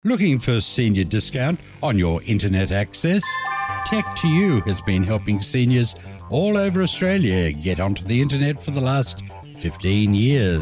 Looking for senior discount on your internet access? Tech2U has been helping seniors all over Australia get onto the internet for the last 15 years.